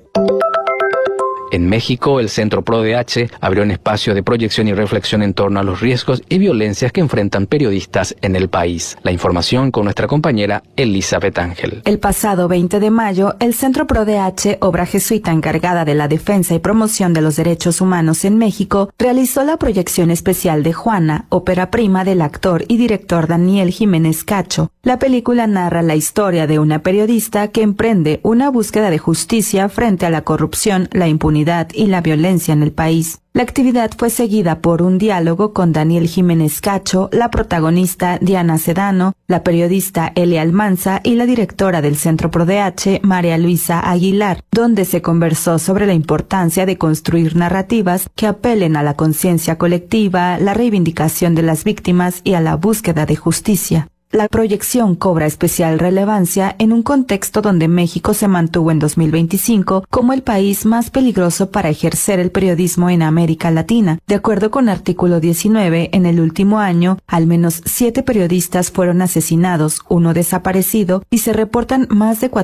En México, el Centro ProDH abrió un espacio de proyección y reflexión en torno a los riesgos y violencias que enfrentan periodistas en el país. La información con nuestra compañera Elizabeth Ángel. El pasado 20 de mayo, el Centro ProDH, obra jesuita encargada de la defensa y promoción de los derechos humanos en México, realizó la proyección especial de Juana, ópera prima del actor y director Daniel Jiménez Cacho. La película narra la historia de una periodista que emprende una búsqueda de justicia frente a la corrupción, la impunidad y la violencia en el país. La actividad fue seguida por un diálogo con Daniel Jiménez Cacho, la protagonista Diana Sedano, la periodista Elia Almanza y la directora del Centro ProDH, María Luisa Aguilar, donde se conversó sobre la importancia de construir narrativas que apelen a la conciencia colectiva, la reivindicación de las víctimas y a la búsqueda de justicia. La proyección cobra especial relevancia en un contexto donde México se mantuvo en 2025 como el país más peligroso para ejercer el periodismo en América Latina. De acuerdo con artículo 19, en el último año, al menos 7 periodistas fueron asesinados, 1 desaparecido y se reportan más de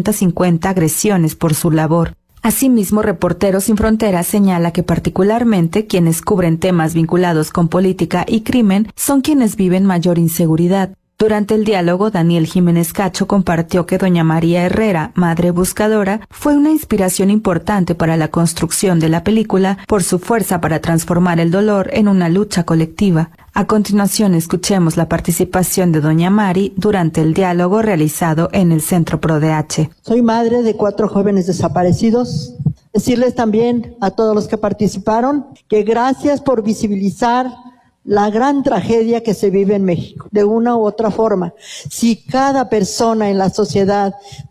450 agresiones por su labor. Asimismo, Reporteros Sin Fronteras señala que particularmente quienes cubren temas vinculados con política y crimen son quienes viven mayor inseguridad. Durante el diálogo, Daniel Jiménez Cacho compartió que doña María Herrera, madre buscadora, fue una inspiración importante para la construcción de la película por su fuerza para transformar el dolor en una lucha colectiva. A continuación, escuchemos la participación de doña Mari durante el diálogo realizado en el Centro ProDH. Soy madre de 4 jóvenes desaparecidos. Decirles también a todos los que participaron que gracias por visibilizar la gran tragedia que se vive en México, de una u otra forma. Si cada persona en la sociedad,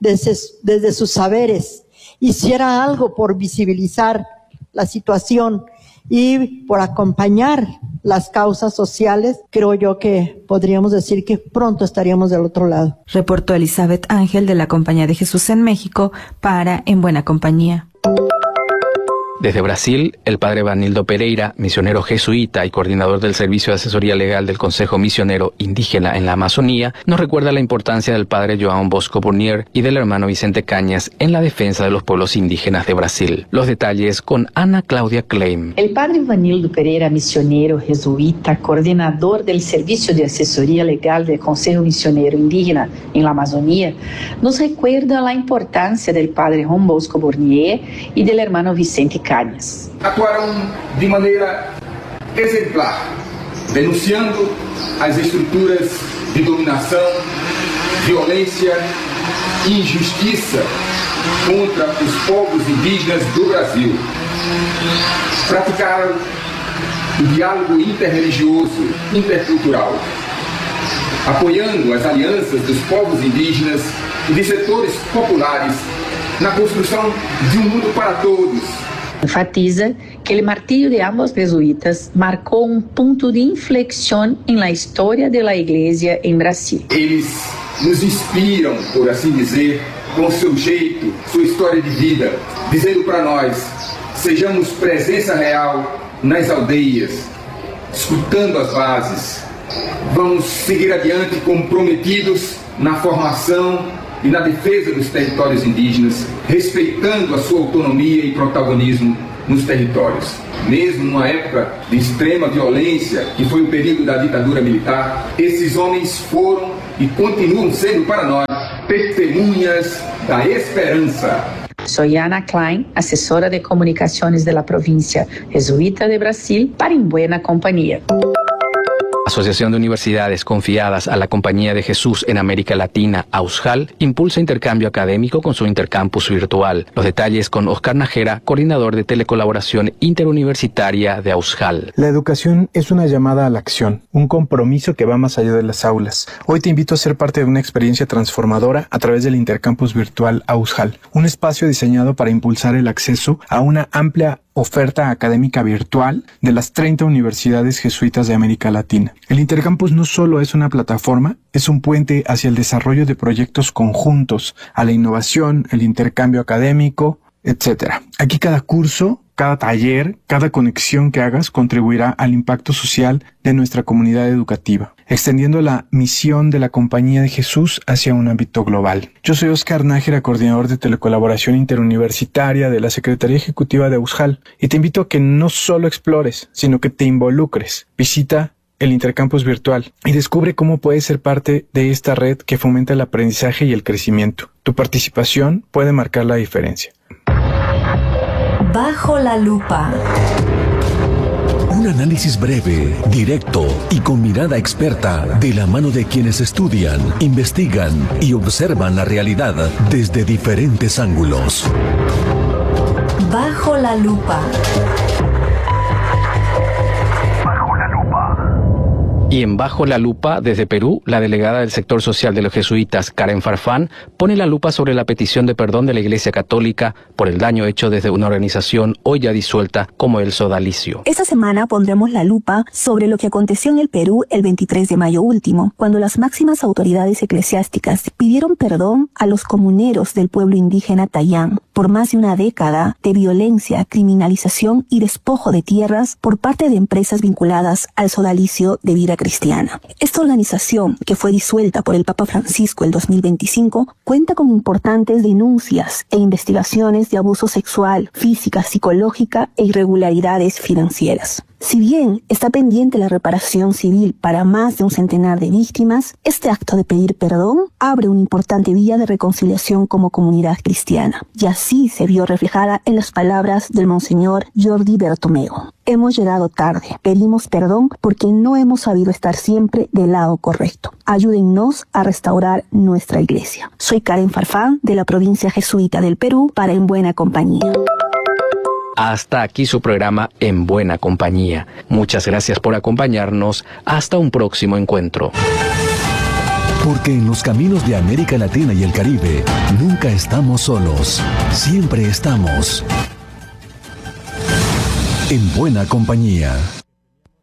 desde sus saberes, hiciera algo por visibilizar la situación y por acompañar las causas sociales, creo yo que podríamos decir que pronto estaríamos del otro lado. Reportó Elizabeth Ángel de la Compañía de Jesús en México para En Buena Compañía. Desde Brasil, el padre Vanildo Pereira, misionero jesuita y coordinador del Servicio de Asesoría Legal del Consejo Misionero Indígena en la Amazonía, nos recuerda la importancia del padre João Bosco Burnier y del hermano Vicente Cañas en la defensa de los pueblos indígenas de Brasil. Los detalles con Ana Claudia Klein. El padre Vanildo Pereira, misionero jesuita, coordinador del Servicio de Asesoría Legal del Consejo Misionero Indígena en la Amazonía, nos recuerda la importancia del padre João Bosco Burnier y del hermano Vicente Cañas. Atuaram de maneira exemplar, denunciando as estruturas de dominação, violência e injustiça contra os povos indígenas do Brasil. Praticaram o diálogo interreligioso, intercultural, apoiando as alianças dos povos indígenas e de setores populares na construção de um mundo para todos. Enfatiza que el martirio de ambos jesuitas marcó un punto de inflexión en la historia de la Iglesia en Brasil. Eles nos inspiram, por assim dizer, com seu jeito, sua história de vida, dizendo para nós, sejamos presença real nas aldeias, escutando as bases. Vamos seguir adiante comprometidos na formação e na defesa dos territórios indígenas, respeitando a sua autonomia e protagonismo nos territórios. Mesmo numa época de extrema violência, que foi o período da ditadura militar, esses homens foram e continuam sendo para nós testemunhas da esperança. Soy Ana Klein, asesora de comunicaciones de la provincia jesuita de Brasil para En Buena Compañía. Asociación de Universidades Confiadas a la Compañía de Jesús en América Latina, AUSJAL, impulsa intercambio académico con su intercampus virtual. Los detalles con Oscar Najera, coordinador de telecolaboración interuniversitaria de AUSJAL. La educación es una llamada a la acción, un compromiso que va más allá de las aulas. Hoy te invito a ser parte de una experiencia transformadora a través del intercampus virtual AUSJAL, un espacio diseñado para impulsar el acceso a una amplia oferta académica virtual de las 30 universidades jesuitas de América Latina. El Intercampus no solo es una plataforma, es un puente hacia el desarrollo de proyectos conjuntos, a la innovación, el intercambio académico, etc. Aquí cada curso, cada taller, cada conexión que hagas contribuirá al impacto social de nuestra comunidad educativa, extendiendo la misión de la Compañía de Jesús hacia un ámbito global. Yo soy Oscar Nájera, coordinador de telecolaboración interuniversitaria de la Secretaría Ejecutiva de AUSJAL, y te invito a que no solo explores, sino que te involucres. Visita el Intercampus virtual y descubre cómo puedes ser parte de esta red que fomenta el aprendizaje y el crecimiento. Tu participación puede marcar la diferencia. Bajo la lupa. Un análisis breve, directo y con mirada experta de la mano de quienes estudian, investigan y observan la realidad desde diferentes ángulos. Bajo la lupa. Y en Bajo la Lupa, desde Perú, la delegada del sector social de los jesuitas, Karen Farfán, pone la lupa sobre la petición de perdón de la Iglesia Católica por el daño hecho desde una organización hoy ya disuelta como el Sodalicio. Esta semana pondremos la lupa sobre lo que aconteció en el Perú el 23 de mayo último, cuando las máximas autoridades eclesiásticas pidieron perdón a los comuneros del pueblo indígena Tayán por más de una década de violencia, criminalización y despojo de tierras por parte de empresas vinculadas al Sodalicio de Vida Cristiana. Esta organización, que fue disuelta por el Papa Francisco el 2025, cuenta con importantes denuncias e investigaciones de abuso sexual, física, psicológica e irregularidades financieras. Si bien está pendiente la reparación civil para más de un centenar de víctimas, este acto de pedir perdón abre una importante vía de reconciliación como comunidad cristiana. Y así se vio reflejada en las palabras del Monseñor Jordi Bertomeu. Hemos llegado tarde, pedimos perdón porque no hemos sabido estar siempre del lado correcto. Ayúdennos a restaurar nuestra iglesia. Soy Karen Farfán, de la provincia jesuita del Perú, para En Buena Compañía. Hasta aquí su programa En Buena Compañía. Muchas gracias por acompañarnos. Hasta un próximo encuentro. Porque en los caminos de América Latina y el Caribe nunca estamos solos. Siempre estamos en buena compañía.